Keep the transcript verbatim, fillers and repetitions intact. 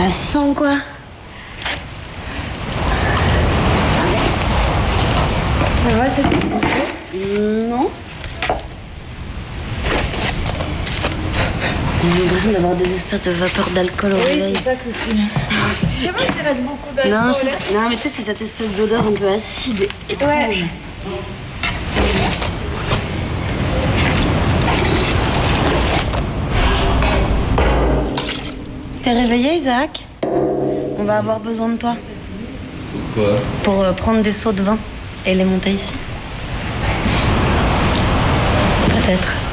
Ça sent quoi? Ça va, c'est pas trop chaud? Non. J'ai l'impression d'avoir des espèces de vapeur d'alcool au réveil. Oui, c'est ça que tu... Je sais pas s'il reste beaucoup d'alcool. Non, je sais pas. Non, mais tu sais, c'est cette espèce d'odeur un peu acide et étrange. Ouais. T'es réveillé, Isaac? On va avoir besoin de toi. Pourquoi? Pour euh, prendre des seaux de vin et les monter ici. Peut-être.